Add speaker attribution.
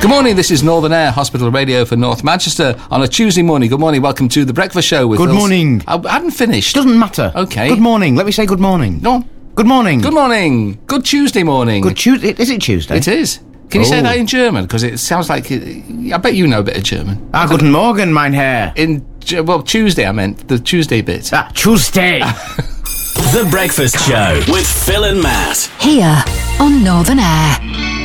Speaker 1: Good morning, this is Northern Air Hospital Radio for North Manchester on a Tuesday morning. Good morning, welcome to The Breakfast Show with
Speaker 2: Good
Speaker 1: us.
Speaker 2: morning.
Speaker 1: I hadn't finished.
Speaker 2: Doesn't matter.
Speaker 1: Okay.
Speaker 2: Good morning. Let me say good morning.
Speaker 1: Go on.
Speaker 2: Good morning.
Speaker 1: Good morning. Good Tuesday morning.
Speaker 2: Good Tuesday. Is it Tuesday?
Speaker 1: It is. Can you say
Speaker 2: Oh.
Speaker 1: that in German? Because it sounds like... I bet you know a bit of German.
Speaker 2: Guten Morgen, mein Herr.
Speaker 1: Well, Tuesday I meant. The Tuesday bit.
Speaker 2: Tuesday.
Speaker 3: The Breakfast Show with Phil and Matt.
Speaker 4: Here on Northern Air.